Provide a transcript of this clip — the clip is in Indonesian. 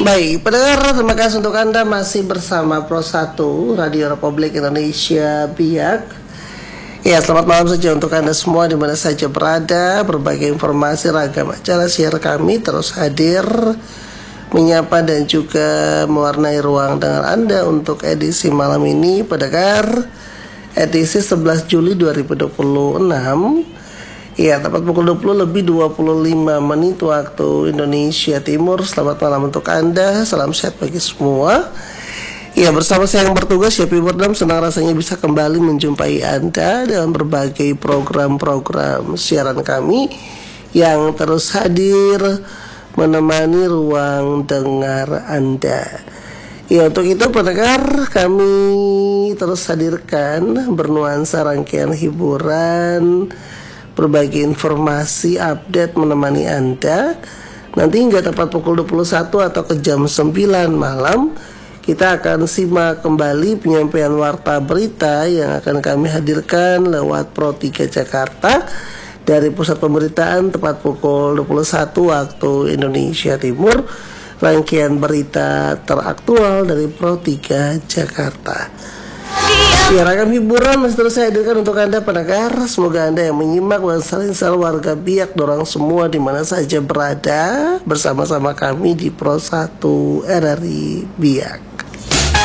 Baik, pendengar, terima kasih untuk Anda masih bersama Pro 1 Radio Republik Indonesia Biak. Ya, selamat malam saja untuk Anda semua di mana saja berada. Berbagai informasi ragam acara siar kami terus hadir menyapa dan juga mewarnai ruang dengar Anda untuk edisi malam ini, pendengar, edisi 11 Juli 2026. Ya, tepat pukul 20 lebih 25 menit waktu Indonesia Timur. Selamat malam untuk Anda, salam sehat bagi semua. Ya, bersama saya yang bertugas, Yapi Bordam, senang rasanya bisa kembali menjumpai Anda dalam berbagai program-program siaran kami yang terus hadir menemani ruang dengar Anda. Ya, untuk itu pendengar, kami terus hadirkan bernuansa rangkaian hiburan, berbagai informasi update menemani Anda. Nanti hingga tepat pukul 21 atau ke jam 9 malam kita akan simak kembali penyampaian warta berita yang akan kami hadirkan lewat Pro 3 Jakarta dari pusat pemberitaan tepat pukul 21 waktu Indonesia Timur. Rangkaian berita teraktual dari Pro 3 Jakarta. Ya, ragam hiburan masih terus saya hadirkan untuk Anda pendengar. Semoga Anda yang menyimak dan saling warga Biak dorang semua di mana saja berada bersama-sama kami di Pro 1 RRI Biak.